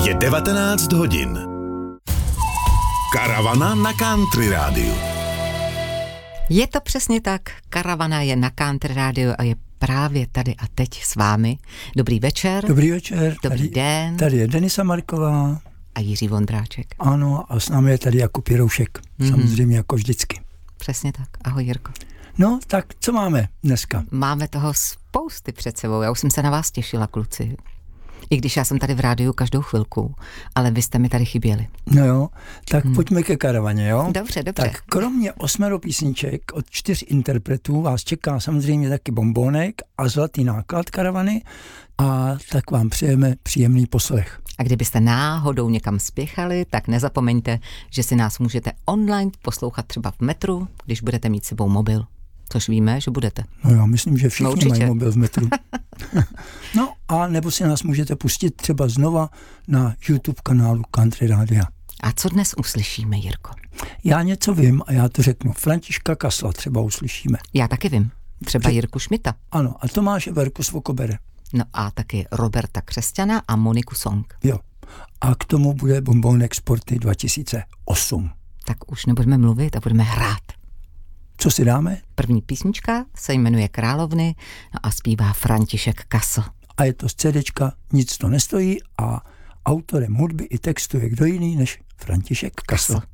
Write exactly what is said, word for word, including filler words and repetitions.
Je devatenáct hodin. Karavana na Country rádiu. Je to přesně tak. Karavana je na Country rádiu a je právě tady a teď s vámi. Dobrý večer. Dobrý večer. Dobrý tady, den. Tady je Denisa Marková. A Jiří Vondráček. Ano, a s námi je tady Jakub Jiroušek. Mm-hmm. Samozřejmě jako vždycky. Přesně tak. Ahoj, Jirko. No, tak co máme dneska? Máme toho spousty před sebou. Já už jsem se na vás těšila, kluci. I když já jsem tady v rádiu každou chvilku, ale vy jste mi tady chyběli. No jo, tak hmm. Hmm. pojďme ke karavaně, jo? Dobře, dobře. Tak kromě osmero písniček od čtyř interpretů vás čeká samozřejmě taky bombónek a zlatý náklad karavany a tak vám přejeme příjemný poslech. A kdybyste náhodou někam spěchali, tak nezapomeňte, že si nás můžete online poslouchat třeba v metru, když budete mít s sebou mobil. Což víme, že budete. No já myslím, že všichni no, mají mobil v metru. No a nebo si nás můžete pustit třeba znova na YouTube kanálu Country Rádia. A co dnes uslyšíme, Jirko? Já něco vím a já to řeknu. Františka Kasla třeba uslyšíme. Já taky vím. Třeba Při... Jirku Šmita. Ano, a Tomáše Verku Svokobere. No a taky Roberta Křesťana a Moniku Song. Jo. A k tomu bude bombónek Sporty dva tisíce osm. Tak už nebudeme mluvit a budeme hrát. Co si dáme? První písnička se jmenuje Královny a zpívá František Kasl. A je to z CDčka Nic to nestojí a autorem hudby i textu je kdo jiný než František Kasl. Kasl.